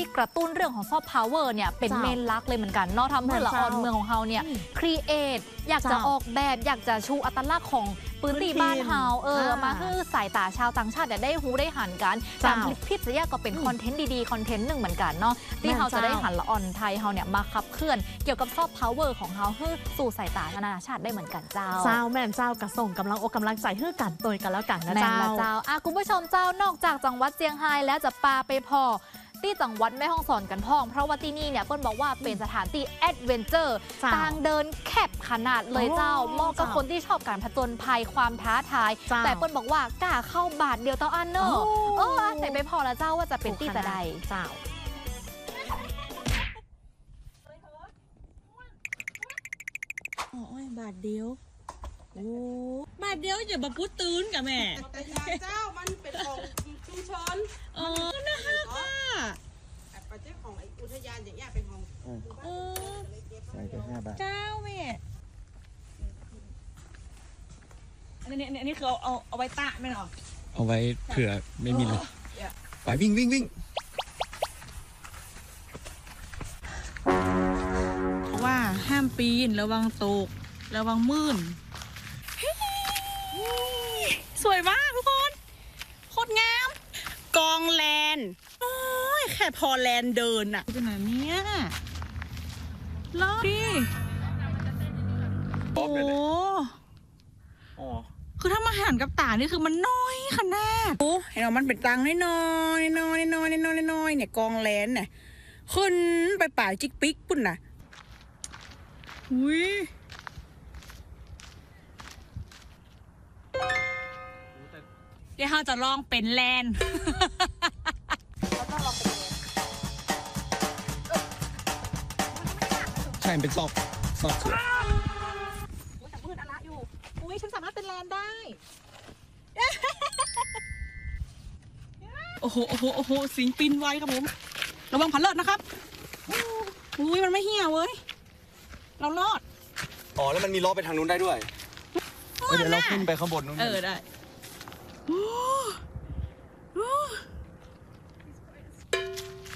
ที่กระตุ้นเรื่องของซอฟต์พาวเวอร์เนี่ยเป็นเมนลักเลยเหมือนกันเนาะทำให้ละออนเมืองของเราเนี่ยครีเอทอยากจะออกแบบอยากจะชูอัตลักษณ์ของปืนตีบ้านเฮามาให้สายตาชาวต่างชาติได้หูได้หันกันการพิษยาก็เป็นคอนเทนต์ดีๆคอนเทนต์หนึ่งเหมือนกันเนาะที่เราจะได้หันละออนไทยเฮาเนี่ยมาขับเคลื่อนเกี่ยวกับซอฟต์พาวเวอร์ของเฮาให้สู่สายตานานาชาติได้เหมือนกันเจ้าแม่นเจ้ากระส่งกำลังอกกำลังใจให้กันโดยกันแล้วกันนะเจ้าคุณผู้ชมเจ้านอกจากจังหวัดเจียงไฮ้แล้วจะปาไปพอที่จังหวัดแม่ฮ่องสอนกันพ่องเพราะว่าที่นี่เนี่ยเปิ้ลบอกว่าเป็นสถานที่แอดเวนเจอร์ต่างเดินแคบขนาดเลยเจ้าเหมาะกับคนที่ชอบการผจญภัยความท้าทายแต่เปิ้ลบอกว่ากล้าเข้าบาทเดียวต่ออันเนอะใส่ไปพอแล้วเจ้าว่าจะเป็นที่จะใดเจ้าโอ้ยบาทเดียวโอ้บาทเดียวอย่ามาพูดตื้นกับแม่เจ้ามันเป็นของชุมชนนะคะค่ะประเทศของอุทยานอย่างเงี้ยเป็นของใส่ไป5 บาทเจ้าแม่อันนี้คือเอาไว้ตะไม่หรอเอาไว้เผื่อไม่มีเลยไปวิ่งว่าห้ามปีนระวังตกระวังมื่นสวยมากทุกคนโคตรงามกองแลนโอ้ยแค่พอแลนเดินอะเป็นแบบนี้ลองดิโอ้คือถ้ามาหันกับตานี่คือมันน้อยขนาดโอ้เห็นไหมมันเป็นตังน้อยเนี่ยกองแลนเนี่ยขึ้นไปป่าจิกปิกปุ่นน่ะอุ้ยเดี๋ยวเราจะลองเป็นแลนใช่เป็นซอกเสือแต่มืดอะไรอยู่อุ้ยฉันสามารถเป็นแลนได้โอ้โหสิงปินไวครับผมระวังผันเลิศนะครับอุ้ยมันไม่เหี่ยวเว้ยเรารอดแล้วมันมีล้อไปทางนู้นได้ด้วยเดี๋ยวเราขึ้นไปข้างบนนู้นได้